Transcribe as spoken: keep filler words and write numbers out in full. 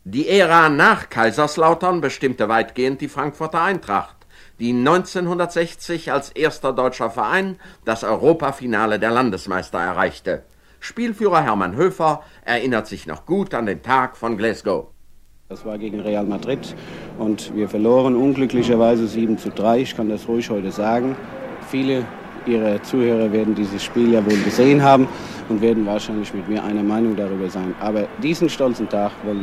Die Ära nach Kaiserslautern bestimmte weitgehend die Frankfurter Eintracht, die neunzehnhundertsechzig als erster deutscher Verein das Europafinale der Landesmeister erreichte. Spielführer Hermann Höfer erinnert sich noch gut an den Tag von Glasgow. Das war gegen Real Madrid und wir verloren unglücklicherweise sieben zu drei. Ich kann das ruhig heute sagen. Viele Ihrer Zuhörer werden dieses Spiel ja wohl gesehen haben und werden wahrscheinlich mit mir einer Meinung darüber sein. Aber diesen stolzen Tag wollen